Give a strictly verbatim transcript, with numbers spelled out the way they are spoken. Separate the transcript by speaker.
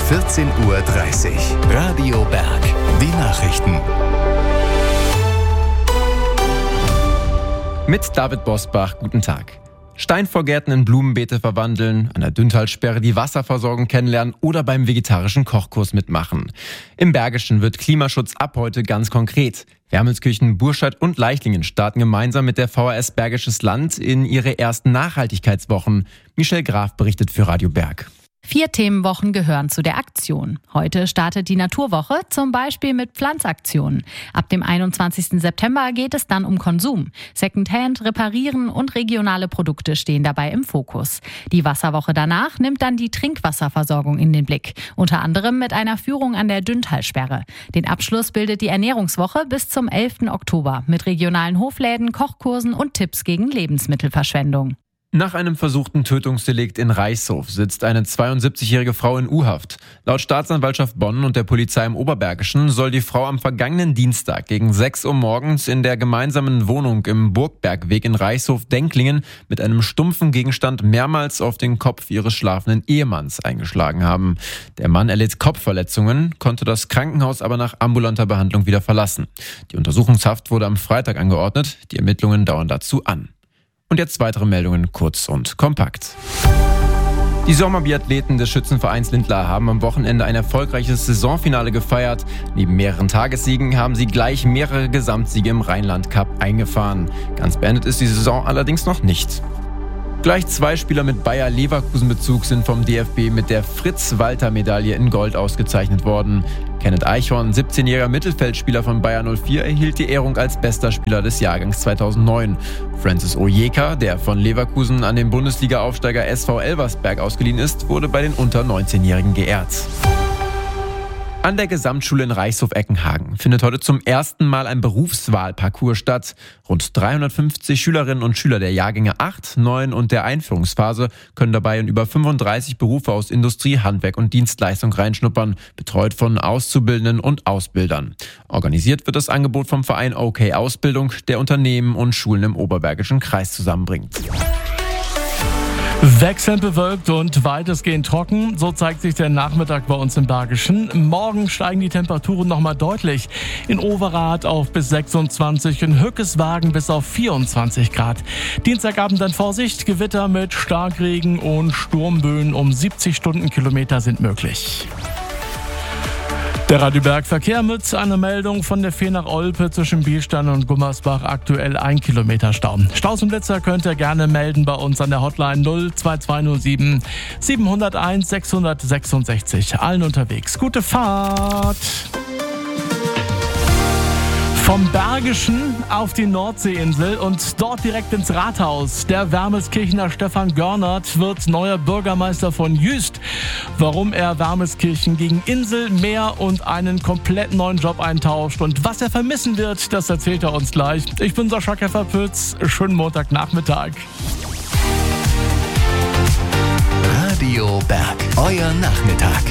Speaker 1: vierzehn Uhr dreißig. Radio Berg. Die Nachrichten.
Speaker 2: Mit David Bosbach, guten Tag. Steinvorgärten in Blumenbeete verwandeln, an der Dünntalsperre die Wasserversorgung kennenlernen oder beim vegetarischen Kochkurs mitmachen. Im Bergischen wird Klimaschutz ab heute ganz konkret. Wermelskirchen, Burscheid und Leichlingen starten gemeinsam mit der V H S Bergisches Land in ihre ersten Nachhaltigkeitswochen. Michelle Graf berichtet für Radio Berg.
Speaker 3: Vier Themenwochen gehören zu der Aktion. Heute startet die Naturwoche, zum Beispiel mit Pflanzaktionen. Ab dem einundzwanzigsten September geht es dann um Konsum. Secondhand, Reparieren und regionale Produkte stehen dabei im Fokus. Die Wasserwoche danach nimmt dann die Trinkwasserversorgung in den Blick. Unter anderem mit einer Führung an der Dünntalsperre. Den Abschluss bildet die Ernährungswoche bis zum elften Oktober mit regionalen Hofläden, Kochkursen und Tipps gegen Lebensmittelverschwendung.
Speaker 2: Nach einem versuchten Tötungsdelikt in Reichshof sitzt eine zweiundsiebzigjährige Frau in U-Haft. Laut Staatsanwaltschaft Bonn und der Polizei im Oberbergischen soll die Frau am vergangenen Dienstag gegen sechs Uhr morgens in der gemeinsamen Wohnung im Burgbergweg in Reichshof-Denklingen mit einem stumpfen Gegenstand mehrmals auf den Kopf ihres schlafenden Ehemanns eingeschlagen haben. Der Mann erlitt Kopfverletzungen, konnte das Krankenhaus aber nach ambulanter Behandlung wieder verlassen. Die Untersuchungshaft wurde am Freitag angeordnet. Die Ermittlungen dauern dazu an. Und jetzt weitere Meldungen kurz und kompakt. Die Sommerbiathleten des Schützenvereins Lindlar haben am Wochenende ein erfolgreiches Saisonfinale gefeiert. Neben mehreren Tagessiegen haben sie gleich mehrere Gesamtsiege im Rheinland-Cup eingefahren. Ganz beendet ist die Saison allerdings noch nicht. Gleich zwei Spieler mit Bayer-Leverkusen-Bezug sind vom D F B mit der Fritz-Walter-Medaille in Gold ausgezeichnet worden. Kenneth Eichhorn, siebzehnjähriger Mittelfeldspieler von Bayer null vier, erhielt die Ehrung als bester Spieler des Jahrgangs zweitausendneun. Francis Ojeka, der von Leverkusen an den Bundesliga-Aufsteiger S V Elversberg ausgeliehen ist, wurde bei den unter neunzehnjährigen geehrt. An der Gesamtschule in Reichshof-Eckenhagen findet heute zum ersten Mal ein Berufswahlparcours statt. Rund dreihundertfünfzig Schülerinnen und Schüler der Jahrgänge acht, neun und der Einführungsphase können dabei in über fünfunddreißig Berufe aus Industrie, Handwerk und Dienstleistung reinschnuppern, betreut von Auszubildenden und Ausbildern. Organisiert wird das Angebot vom Verein OK Ausbildung, der Unternehmen und Schulen im Oberbergischen Kreis zusammenbringt.
Speaker 4: Wechselnd bewölkt und weitestgehend trocken, so zeigt sich der Nachmittag bei uns im Bergischen. Morgen steigen die Temperaturen nochmal deutlich. In Overath auf bis sechsundzwanzig, in Hückeswagen bis auf vierundzwanzig Grad. Dienstagabend dann Vorsicht, Gewitter mit Starkregen und Sturmböen um siebzig Stundenkilometer sind möglich. Der Radio Berg Verkehr mit einer Meldung von der Fähr nach Olpe zwischen Bielstein und Gummersbach, aktuell ein Kilometer Stau. Staus und Blitzer könnt ihr gerne melden bei uns an der Hotline null zwei zwei null sieben sieben null eins sechs sechs sechs. Allen unterwegs. Gute Fahrt! Vom Bergischen auf die Nordseeinsel und dort direkt ins Rathaus. Der Wermelskirchener Stefan Görnert wird neuer Bürgermeister von Jüst. Warum er Wermelskirchen gegen Insel, Meer und einen komplett neuen Job eintauscht und was er vermissen wird, das erzählt er uns gleich. Ich bin Sascha Keffer-Pütz. Schönen Montagnachmittag.
Speaker 1: Radio Berg. Euer Nachmittag.